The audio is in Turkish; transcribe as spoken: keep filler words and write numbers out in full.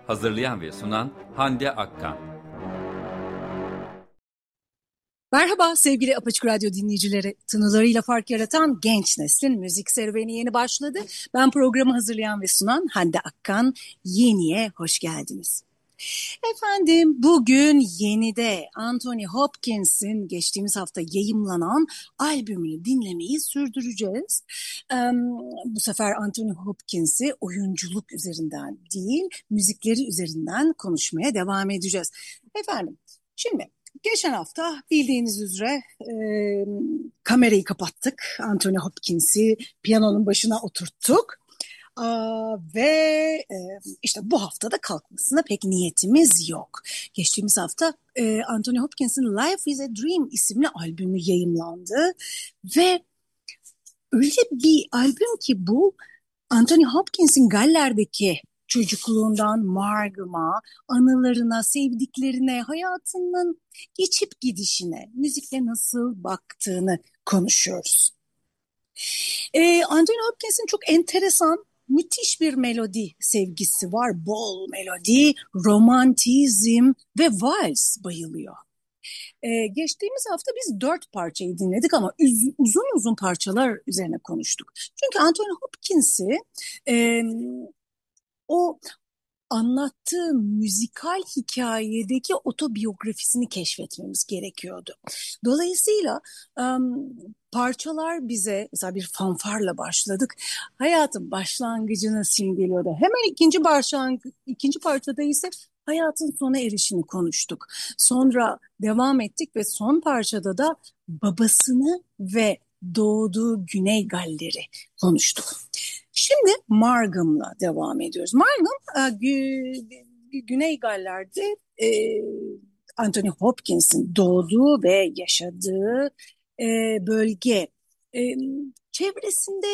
Hazırlayan ve sunan Hande Akkan. Merhaba sevgili Apaçık Radyo dinleyicileri. Tınılarıyla fark yaratan genç neslin müzik serüveni yeni başladı. Ben programı hazırlayan ve sunan Hande Akkan. Yeniye hoş geldiniz. Efendim bugün Yeni'de Anthony Hopkins'in geçtiğimiz hafta yayımlanan albümünü dinlemeyi sürdüreceğiz. Ee, bu sefer Anthony Hopkins'i oyunculuk üzerinden değil, müzikleri üzerinden konuşmaya devam edeceğiz. Efendim şimdi geçen hafta bildiğiniz üzere e, kamerayı kapattık. Anthony Hopkins'i piyanonun başına oturttuk. Aa, ve e, işte bu haftada kalkmasına pek niyetimiz yok. Geçtiğimiz hafta e, Anthony Hopkins'in Life is a Dream isimli albümü yayımlandı. Ve öyle bir albüm ki bu Anthony Hopkins'in Galler'deki çocukluğundan Margım'a, anılarına, sevdiklerine, hayatının geçip gidişine, müzikle nasıl baktığını konuşuyoruz. Ee, Anthony Hopkins'in çok enteresan, müthiş bir melodi sevgisi var. Bol melodi, romantizm ve vals bayılıyor. Ee, geçtiğimiz hafta biz dört parçayı dinledik ama üz- uzun uzun parçalar üzerine konuştuk. Çünkü Anthony Hopkins'i e, o anlattığı müzikal hikayedeki otobiyografisini keşfetmemiz gerekiyordu. Dolayısıyla um, parçalar bize mesela bir fanfarla başladık. Hayatın başlangıcını simgeliyordu. Hemen ikinci başlangıç, ikinci parçada ise hayatın sona erişini konuştuk. Sonra devam ettik ve son parçada da babasını ve doğduğu Güney Galler'i konuştuk. Şimdi Margım'la devam ediyoruz. Margım e, Gü- Güney Galler'de e, Anthony Hopkins'in doğduğu ve yaşadığı e, bölge. E, çevresinde